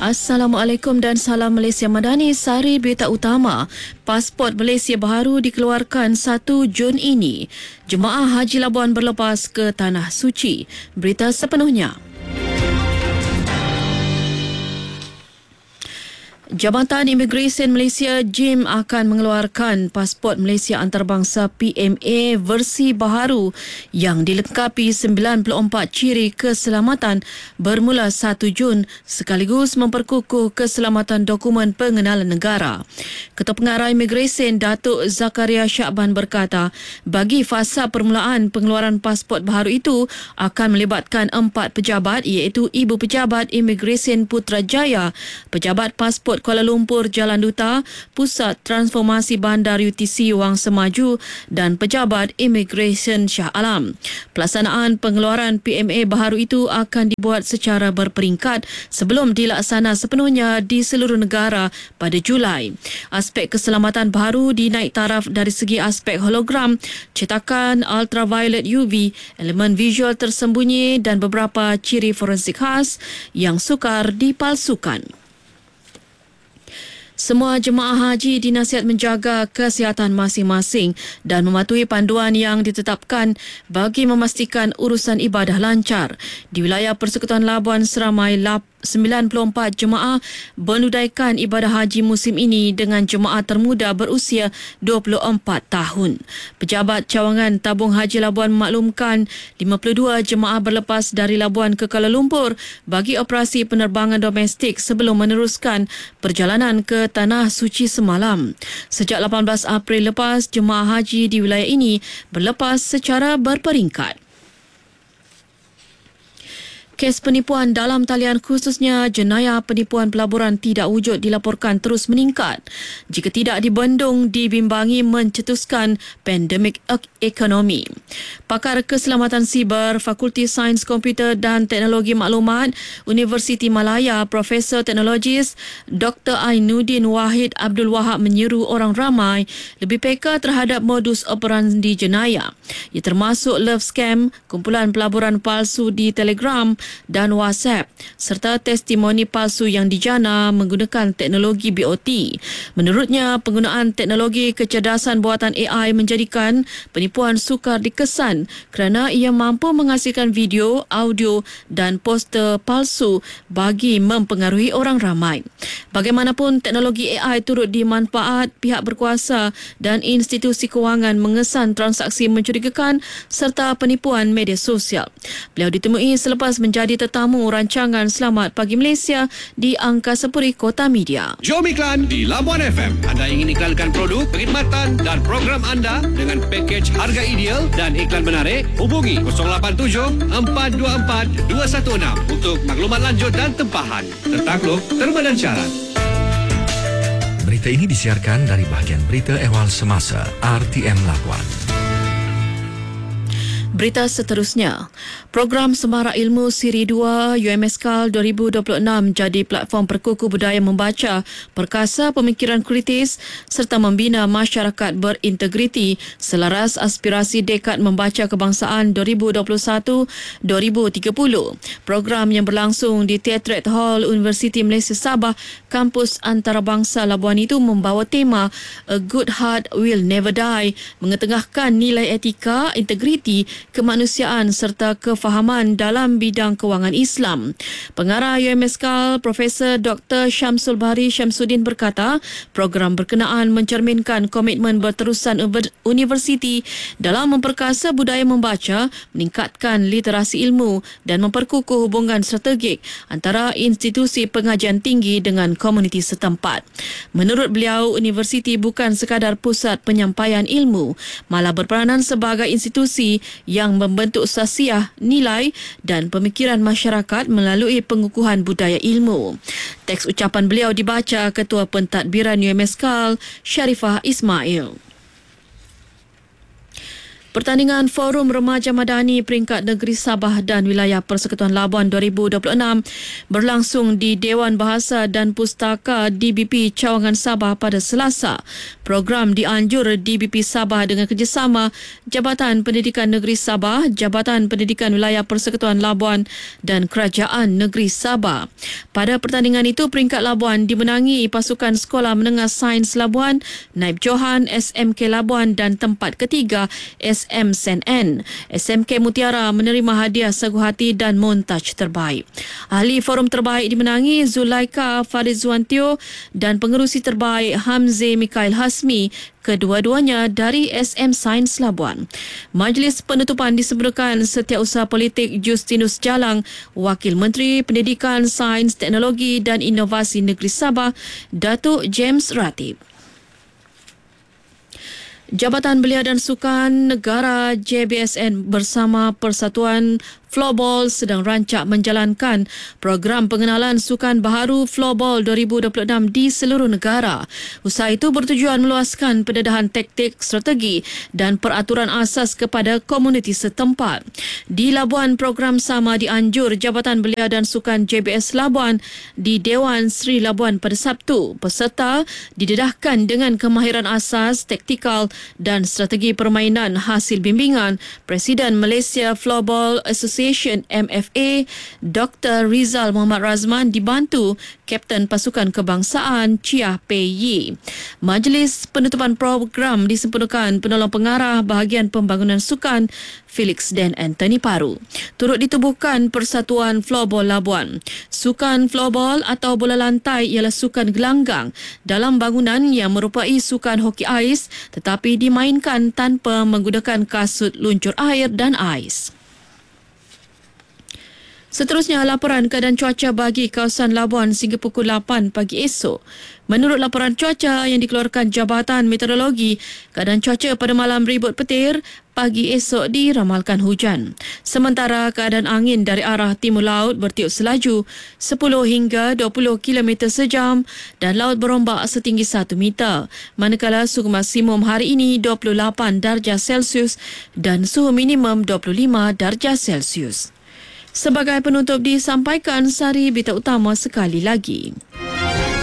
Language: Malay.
Assalamualaikum dan salam Malaysia Madani. Sari berita utama. Pasport Malaysia baru dikeluarkan 1 Jun ini. Jemaah Haji Labuan berlepas ke Tanah Suci. Berita sepenuhnya. Jabatan Imigresen Malaysia JIM akan mengeluarkan Pasport Malaysia Antarabangsa PMA versi baharu yang dilengkapi 94 ciri keselamatan bermula 1 Jun sekaligus memperkukuh keselamatan dokumen pengenalan negara. Ketua Pengarah Imigresen Datuk Zakaria Syakban berkata, bagi fasa permulaan pengeluaran pasport baharu itu akan melibatkan 4 pejabat iaitu Ibu Pejabat Imigresen Putrajaya, Pejabat Pasport Kuala Lumpur Jalan Duta, Pusat Transformasi Bandar UTC Wang Semaju dan Pejabat Imigresen Shah Alam. Pelaksanaan pengeluaran PMA baharu itu akan dibuat secara berperingkat sebelum dilaksana sepenuhnya di seluruh negara pada Julai. Aspek keselamatan baharu dinaik taraf dari segi aspek hologram, cetakan ultraviolet UV, elemen visual tersembunyi dan beberapa ciri forensik khas yang sukar dipalsukan. Semua jemaah haji dinasihat menjaga kesihatan masing-masing dan mematuhi panduan yang ditetapkan bagi memastikan urusan ibadah lancar. Di wilayah Persekutuan Labuan seramai 94 jemaah menunaikan ibadah haji musim ini dengan jemaah termuda berusia 24 tahun. Pejabat Cawangan Tabung Haji Labuan memaklumkan 52 jemaah berlepas dari Labuan ke Kuala Lumpur bagi operasi penerbangan domestik sebelum meneruskan perjalanan ke Tanah Suci semalam. Sejak 18 April lepas, jemaah haji di wilayah ini berlepas secara berperingkat. Kes penipuan dalam talian khususnya jenayah penipuan pelaburan tidak wujud dilaporkan terus meningkat. Jika tidak dibendung, dibimbangi mencetuskan pandemik ekonomi. Pakar Keselamatan Siber, Fakulti Sains Komputer dan Teknologi Maklumat, Universiti Malaya, Profesor Teknologis Dr. Ainuddin Wahid Abdul Wahab menyeru orang ramai lebih peka terhadap modus operandi jenayah. Ia termasuk love scam, kumpulan pelaburan palsu di Telegram dan WhatsApp serta testimoni palsu yang dijana menggunakan teknologi BOT. Menurutnya, penggunaan teknologi kecerdasan buatan AI menjadikan penipuan sukar dikesan kerana ia mampu menghasilkan video, audio dan poster palsu bagi mempengaruhi orang ramai. Bagaimanapun, teknologi AI turut dimanfaat pihak berkuasa dan institusi kewangan mengesan transaksi mencurigakan serta penipuan media sosial. Beliau ditemui selepas menjadi tetamu rancangan Selamat Pagi Malaysia di Angkasa Puri Kota Media. Jom iklan di Labuan FM. Anda ingin iklankan produk, perkhidmatan dan program anda dengan pakej harga ideal dan iklan menarik? Hubungi 087 424 216 untuk maklumat lanjut dan tempahan. Tertakluk, terma dan syarat. Berita ini disiarkan dari bahagian Berita Ehwal Semasa RTM Labuan. Berita seterusnya, program Semarak Ilmu Siri 2 UMSKAL 2026 jadi platform perkukuh budaya membaca, perkasa pemikiran kritis serta membina masyarakat berintegriti selaras aspirasi Dekad Membaca Kebangsaan 2021-2030. Program yang berlangsung di Theatret Hall Universiti Malaysia Sabah, kampus antarabangsa Labuan itu membawa tema A Good Heart Will Never Die, mengetengahkan nilai etika, integriti, kemanusiaan serta kefahaman dalam bidang kewangan Islam. Pengarah UMSKAL Profesor Dr. Syamsul Bahari Syamsuddin berkata, program berkenaan mencerminkan komitmen berterusan universiti dalam memperkasa budaya membaca, meningkatkan literasi ilmu dan memperkukuh hubungan strategik antara institusi pengajian tinggi dengan komuniti setempat. Menurut beliau, universiti bukan sekadar pusat penyampaian ilmu, malah berperanan sebagai institusi yang membentuk sasiah, nilai dan pemikiran masyarakat melalui pengukuhan budaya ilmu. Teks ucapan beliau dibaca Ketua Pentadbiran UMSKAL, Sharifah Ismail. Pertandingan Forum Remaja Madani peringkat negeri Sabah dan Wilayah Persekutuan Labuan 2026 berlangsung di Dewan Bahasa dan Pustaka DBP Cawangan Sabah pada Selasa. Program dianjur DBP Sabah dengan kerjasama Jabatan Pendidikan Negeri Sabah, Jabatan Pendidikan Wilayah Persekutuan Labuan dan Kerajaan Negeri Sabah. Pada pertandingan itu, peringkat Labuan dimenangi pasukan Sekolah Menengah Sains Labuan, Naib Johan, SMK Labuan dan tempat ketiga SM SNN. SMK Mutiara menerima hadiah sagu hati dan montaj terbaik. Ahli forum terbaik dimenangi Zulaika Farizwantio dan pengerusi terbaik Hamze Mikail Hasmi, kedua-duanya dari SM Sains Labuan. Majlis penutupan disempurnakan Setiausaha Politik Justinus Jalang, Wakil Menteri Pendidikan, Sains, Teknologi dan Inovasi Negeri Sabah, Datuk James Ratib. Jabatan Belia dan Sukan Negara JBSN bersama Persatuan Floorball sedang rancak menjalankan program pengenalan sukan baharu Floorball 2026 di seluruh negara. Usaha itu bertujuan meluaskan pendedahan taktik, strategi dan peraturan asas kepada komuniti setempat. Di Labuan, program sama dianjur Jabatan Belia dan Sukan JBS Labuan di Dewan Sri Labuan pada Sabtu. Peserta didedahkan dengan kemahiran asas, taktikal dan strategi permainan hasil bimbingan Presiden Malaysia Floorball Association MFA Dr. Rizal Muhammad Razman dibantu Kapten Pasukan Kebangsaan Chia Pei Yi. Majlis penutupan program disempurnakan penolong pengarah bahagian pembangunan sukan Felix Dan Anthony Paru. Turut ditubuhkan Persatuan Floorball Labuan. Sukan floorball atau bola lantai ialah sukan gelanggang dalam bangunan yang merupai sukan hoki ais tetapi dimainkan tanpa menggunakan kasut luncur air dan ais. Seterusnya, laporan keadaan cuaca bagi kawasan Labuan sehingga pukul 8 pagi esok. Menurut laporan cuaca yang dikeluarkan Jabatan Meteorologi, keadaan cuaca pada malam ribut petir, pagi esok diramalkan hujan. Sementara keadaan angin dari arah timur laut bertiup selaju 10 hingga 20 km sejam dan laut berombak setinggi 1 meter. Manakala suhu maksimum hari ini 28 darjah Celsius dan suhu minimum 25 darjah Celsius. Sebagai penutup disampaikan sari berita utama sekali lagi.